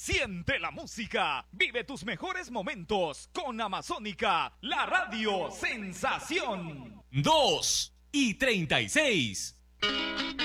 Siente la música. Vive tus mejores momentos con Amazónica, la radio sensación. 2:36.